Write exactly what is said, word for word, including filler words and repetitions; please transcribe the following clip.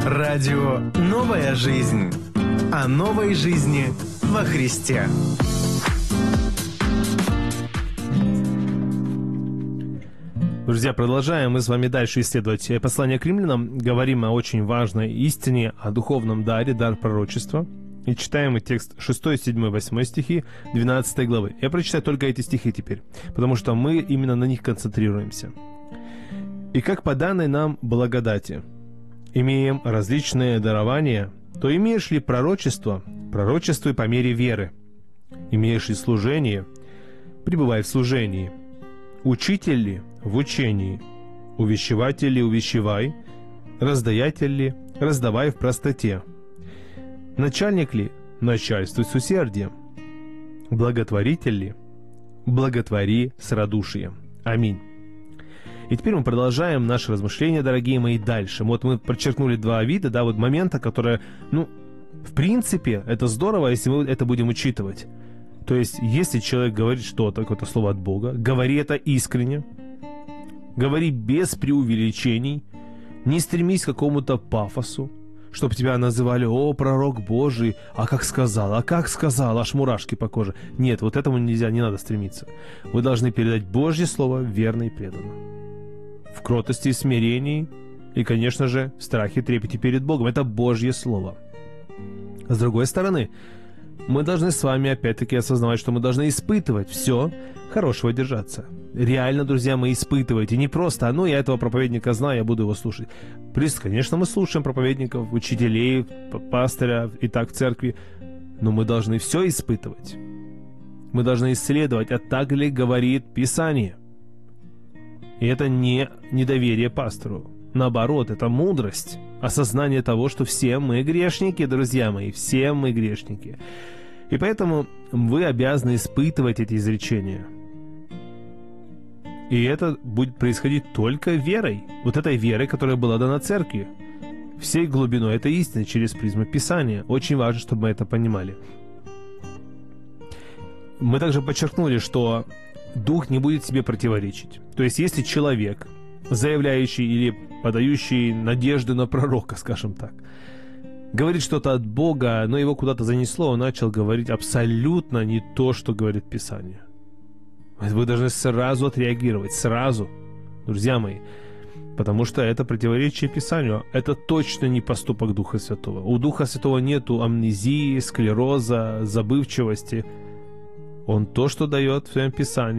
Радио «Новая жизнь». О новой жизни во Христе. Друзья, продолжаем мы с вами дальше исследовать послание к римлянам. Говорим о очень важной истине, о духовном даре, дар пророчества. И читаем мы текст шестой, седьмой, восьмой стихи двенадцатой главы. Я прочитаю только эти стихи теперь, потому что мы именно на них концентрируемся. «И как по данной нам благодати имеем различные дарования, то имеешь ли пророчество, пророчествуй по мере веры. Имеешь ли служение, пребывай в служении. Учитель ли, в учении. Увещеватель ли, увещевай. Раздаятель ли, раздавай в простоте. Начальник ли, начальствуй с усердием. Благотворитель ли, благотвори с радушием». Аминь. И теперь мы продолжаем наши размышления, дорогие мои, дальше. Вот мы подчеркнули два вида, да, вот момента, которые, ну, в принципе, это здорово, если мы это будем учитывать. То есть, если человек говорит что-то, какое-то слово от Бога, говори это искренне, говори без преувеличений, не стремись к какому-то пафосу, чтобы тебя называли: «О, пророк Божий, а как сказал, а как сказал, аж мурашки по коже». Нет, вот этому нельзя, не надо стремиться. Вы должны передать Божье Слово верно и преданно. В кротости и смирении, и, конечно же, в страхе и трепете перед Богом. Это Божье Слово. С другой стороны, мы должны с вами опять-таки осознавать, что мы должны испытывать все, хорошего держаться. Реально, друзья мои, испытывайте. Не просто: «А ну, я этого проповедника знаю, я буду его слушать». Плюс, конечно, мы слушаем проповедников, учителей, пастыря и так в церкви, но мы должны все испытывать. Мы должны исследовать, а так ли говорит Писание. И это не недоверие пастору. Наоборот, это мудрость, осознание того, что все мы грешники, друзья мои, все мы грешники. И поэтому вы обязаны испытывать эти изречения. И это будет происходить только верой. Вот этой верой, которая была дана церкви. Всей глубиной этой истины через призму Писания. Очень важно, чтобы мы это понимали. Мы также подчеркнули, что Дух не будет себе противоречить. То есть, если человек, заявляющий или подающий надежды на пророка, скажем так, говорит что-то от Бога, но его куда-то занесло, он начал говорить абсолютно не то, что говорит Писание. Вы должны сразу отреагировать, сразу, друзья мои, потому что это противоречие Писанию. Это точно не поступок Духа Святого. У Духа Святого нету амнезии, склероза, забывчивости. Он то, что дает в своем Писании,